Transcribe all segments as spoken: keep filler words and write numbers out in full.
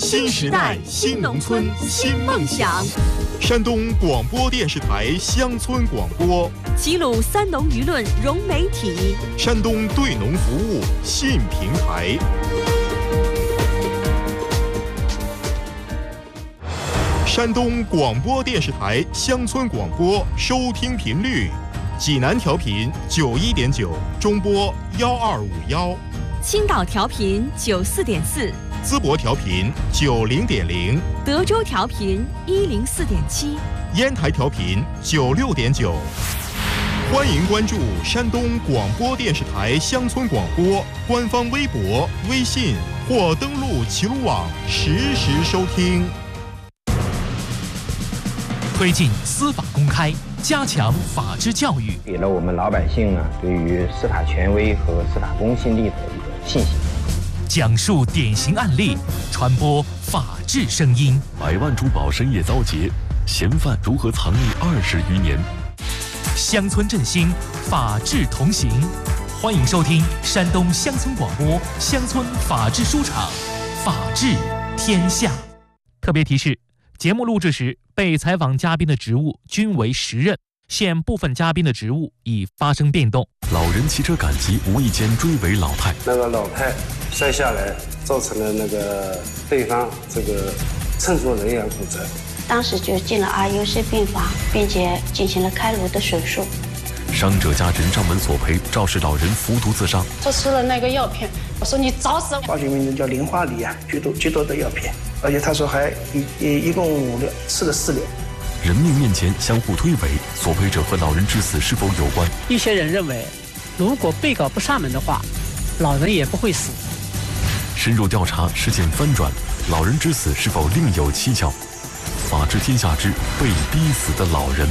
新时代新农村新梦想。山东广播电视台乡村广播， 齐鲁三农舆论融媒体， 山东对农服务新平台。山东广播电视台乡村广播收听频率：济南调频九一点九，中波幺二五幺； 青岛调频九四点四， 淄博调频九零点零， 德州调频一零四点七， 烟台调频九六点九。欢迎关注山东广播电视台乡村广播官方微博、微信或登录齐鲁网实时收听。 推进司法公开，加强法治教育， 给了我们老百姓呢对于司法权威和司法公信力的一个信心。 讲述典型案例，传播法治声音。 百万珠宝深夜遭劫，嫌犯如何藏匿二十余年？ 乡村振兴，法治同行。欢迎收听山东乡村广播乡村法治书场，法治天下。特别提示：节目录制时，被采访嘉宾的职务均为实任，现部分嘉宾的职务已发生变动。 老人骑车赶集，无意间追尾老太， 那个老太摔下来，造成了那个对方这个乘坐人员骨折。 当时就进了 I U C 病房，并且进行了开颅的手术。 伤者家人上门索赔，肇事老人服毒自杀。 他吃了那个药片，我说你找死！ 化学名字叫磷化锂啊，剧毒剧毒的药片，而且他说还一一一共五六吃了四粒。 人命面前相互推诿，索赔者和老人之死是否有关？ 一些人认为，如果被告不上门的话，老人也不会死。 深入调查，事件翻转，老人之死是否另有蹊跷？法治天下之被逼死的老人。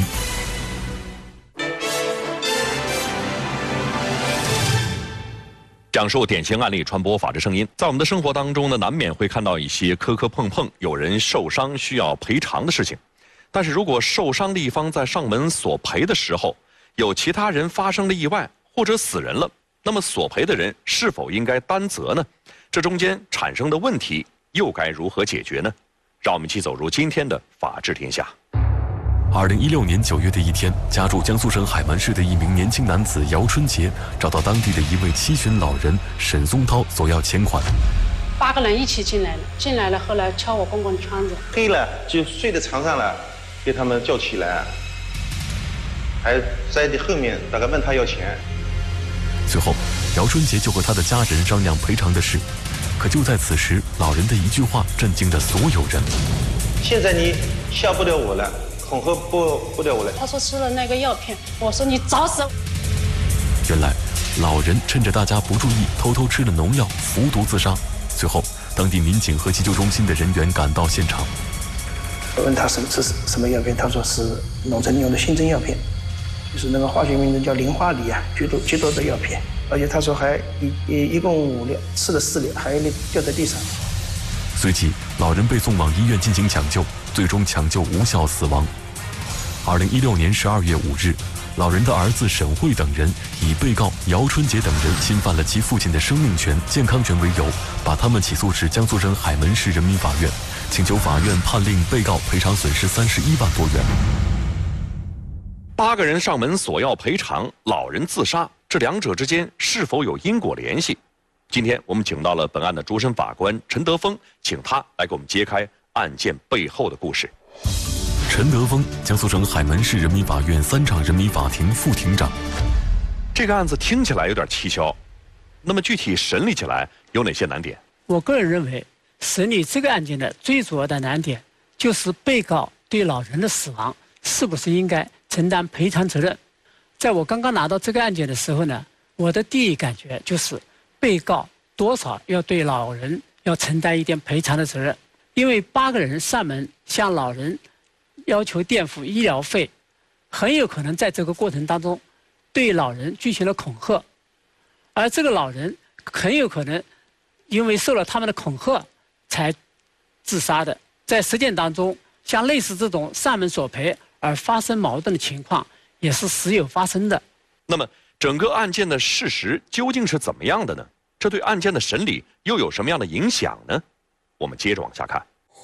讲述典型案例，传播法治声音。在我们的生活当中呢，难免会看到一些磕磕碰碰，有人受伤需要赔偿的事情。但是如果受伤的一方在上门索赔的时候，有其他人发生了意外或者死人了，那么索赔的人是否应该担责呢？这中间产生的问题又该如何解决呢？让我们一起走入今天的法治天下。 二零一六年九月的一天，家住江苏省海门市的一名年轻男子姚春杰找到当地的一位七旬老人沈松涛索要钱款。 八个人一起进来了，进来了，后来敲我公公的窗子， 黑了就睡在床上了，给他们叫起来，还在的后面大概问他要钱。 随后，姚春杰就和他的家人商量赔偿的事。可就在此时，老人的一句话震惊了所有人： 现在你吓不了我了，恐吓不不了我了。 他说吃了那个药片，我说你找死！ 原来，老人趁着大家不注意，偷偷吃了农药，服毒自杀。随后，当地民警和急救中心的人员赶到现场。 我问他什么是什么药片，他说是农村用的新增药片，就是那个化学名字叫磷化锂啊，剧毒剧毒的药片。而且他说还一一一共五粒，吃了四粒，还有一粒掉在地上。 随即，老人被送往医院进行抢救，最终抢救无效死亡。二零一六年十二月五日，老人的儿子沈慧等人以被告姚春杰等人侵犯了其父亲的生命权、健康权为由，把他们起诉至江苏省海门市人民法院，请求法院判令被告赔偿损失三十一万多元。 八个人上门索要赔偿，老人自杀，这两者之间是否有因果联系？今天我们请到了本案的主审法官陈德峰，请他来给我们揭开案件背后的故事。 陈德峰，江苏省海门市人民法院三场人民法庭副庭长。 这个案子听起来有点蹊跷，那么具体审理起来有哪些难点？ 我个人认为，审理这个案件的最主要的难点就是被告对老人的死亡是不是应该承担赔偿责任。在我刚刚拿到这个案件的时候呢，我的第一感觉就是被告多少要对老人要承担一点赔偿的责任，因为八个人上门向老人要求垫付医疗费，很有可能在这个过程当中对老人进行了恐吓，而这个老人很有可能因为受了他们的恐吓才自杀的。在实践当中，像类似这种上门索赔而发生矛盾的情况也是时有发生的。 那么整个案件的事实究竟是怎么样的呢？这对案件的审理又有什么样的影响呢？ 我们接着往下看。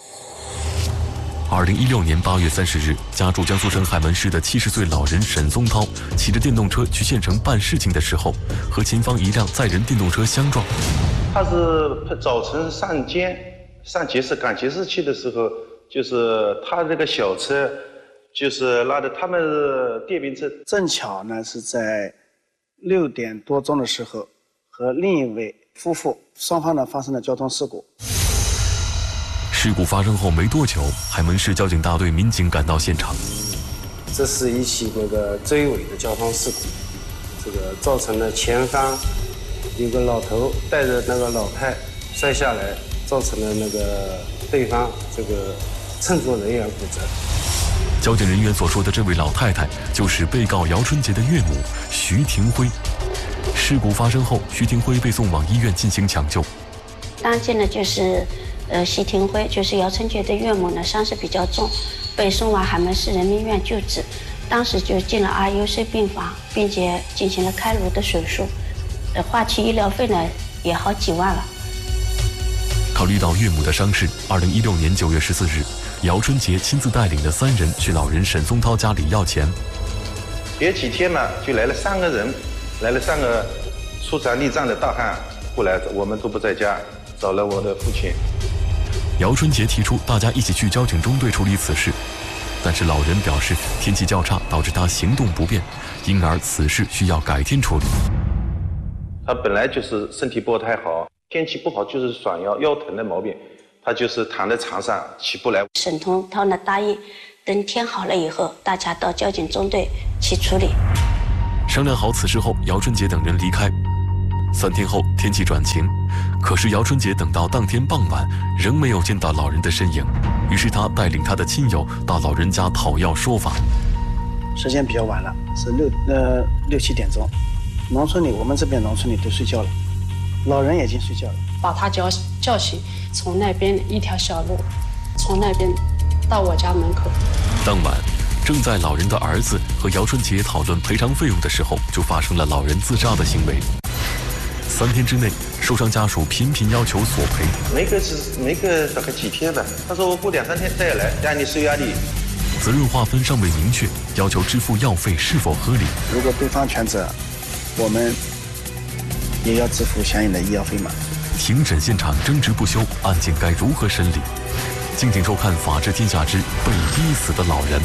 二零一六年八月三十日，家住江苏省海门市的七十岁老人沈宗涛骑着电动车去县城办事情的时候，和前方一辆载人电动车相撞。 他是早晨上监上集市赶集市去的时候，就是他这个小车就是拉着他们电瓶车， 正巧呢是在六点多钟的时候，和另一位夫妇双方呢发生了交通事故。 事故发生后没多久，海门市交警大队民警赶到现场。 这是一起那个追尾的交通事故，这个造成了前方有个老头带着那个老太摔下来，造成了那个对方这个乘坐人员骨折。 交警人员所说的这位老太太，就是被告姚春杰的岳母徐廷辉。事故发生后，徐廷辉被送往医院进行抢救。 当天呢，就是呃徐廷辉，就是姚春杰的岳母呢，伤势比较重，被送往海门市人民医院救治。当时就进了 R U C 病房，并且进行了开颅的手术，呃，花去医疗费呢也好几万了。 考虑到岳母的伤势，二零一六年九月十四日，姚春杰亲自带领了三人去老人沈宗涛家里要钱。 别几天嘛，就来了三个人，来了三个粗残力壮的大汉过来，我们都不在家，找了我的父亲。 姚春杰提出大家一起去交警中队处理此事，但是老人表示天气较差导致他行动不便，因而此事需要改天处理。 他本来就是身体不太好，天气不好就是爽腰腰疼的毛病，他就是躺在床上起不来。 沈宗涛呢答应，等天好了以后，大家到交警中队去处理。 商量好此事后，姚春杰等人离开。三天后，天气转晴，可是姚春杰等到当天傍晚，仍没有见到老人的身影。于是他带领他的亲友到老人家讨要说法。 时间比较晚了，是六呃六七点钟，农村里我们这边农村里都睡觉了，老人已经睡觉了。 把他叫叫醒，从那边一条小路，从那边到我家门口。 当晚，正在老人的儿子和姚春杰讨论赔偿费用的时候，就发生了老人自杀的行为。三天之内，受伤家属频频要求索赔。 没个是没个大概几天吧，他说我过两三天再来，让你受压力。 责任划分尚未明确，要求支付药费是否合理？ 如果对方全责，我们也要支付相应的医药费嘛。 庭审现场争执不休，案件该如何审理？敬请收看《法治天下之被逼死的老人》。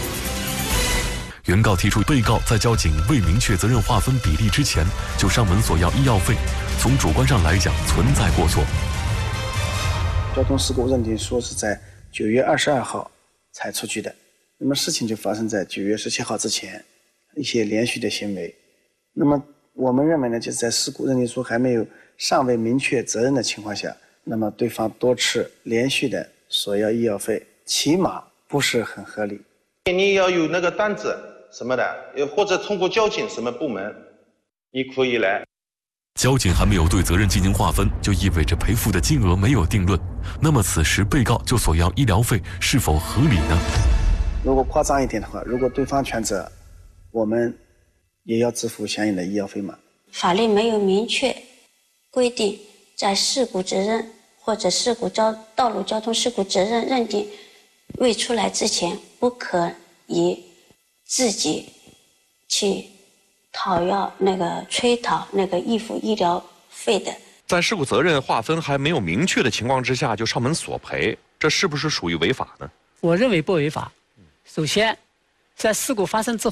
原告提出，被告在交警未明确责任划分比例之前就上门索要医药费，从主观上来讲存在过错。 交通事故认定说是在九月二十二号才出具的，那么事情就发生在九月十七号之前，一些连续的行为。那么我们认为呢，就是在事故认定书还没有尚未明确责任的情况下，那么对方多次连续的索要医药费，起码不是很合理。 你要有那个单子什么的，或者通过交警什么部门，你可以来。 交警还没有对责任进行划分，就意味着赔付的金额没有定论。那么此时被告就索要医疗费是否合理呢？ 如果夸张一点的话，如果对方全责，我们也要支付相应的医药费嘛。 法律没有明确规定，在事故责任或者事故交道路交通事故责任认定未出来之前，不可以自己去讨要那个催讨那个预付医疗费的。 在事故责任划分还没有明确的情况之下就上门索赔，这是不是属于违法呢？ 我认为不违法。首先，在事故发生之后